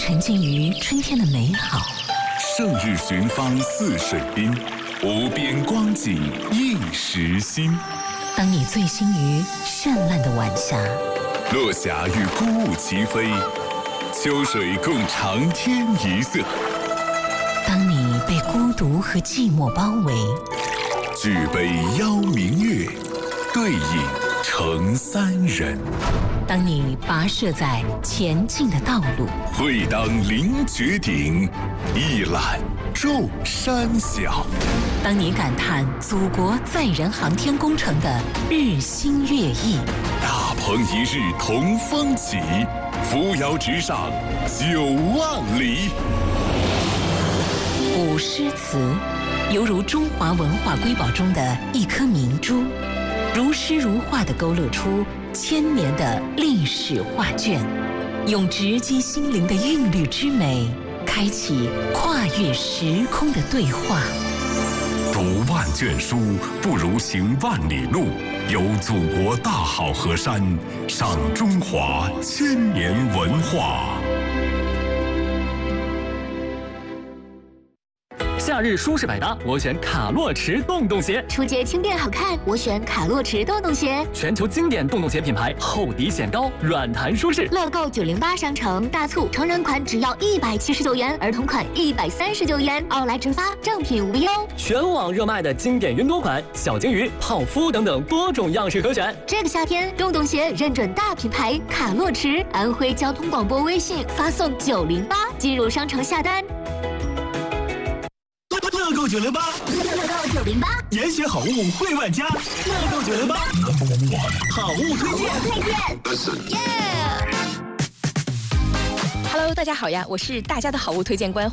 沉浸于春天的美好。 胜日寻芳泗水滨，无边光景一时新。 当你醉心于绚烂的晚霞， 落霞与孤鹜齐飞，秋水共长天一色。 当你被孤独和寂寞包围， 举杯邀明月，对影成三人。 当你跋涉在前进的道路， 会当凌绝顶，一览众山小。 当你感叹祖国载人航天工程的日新月异， 大鹏一日同风起，扶摇直上9万里。 古诗词犹如中华文化瑰宝中的一颗明珠，如诗如画地勾勒出千年的历史画卷，用直击心灵的韵律之美，开启跨越时空的对话。 读万卷书，不如行万里路。游祖国大好河山，赏中华千年文化。 夏日舒适百搭，我选卡洛驰洞洞鞋。 出街轻便好看，我选卡洛驰洞洞鞋。 全球经典洞洞鞋品牌，厚底显高，软弹舒适。 乐购908商城大促，成人款只要179元，儿童款139元，奥莱直发，正品无忧。 全网热卖的经典云朵款、小鲸鱼、泡芙等等多种样式可选。 这个夏天，洞洞鞋认准大品牌卡洛驰，安徽交通广播微信发送908进入商城下单。 乐购908， 乐购908， 严选好物惠万家。乐购908，好物推荐。 Hello， 大家好呀，我是大家的好物推荐官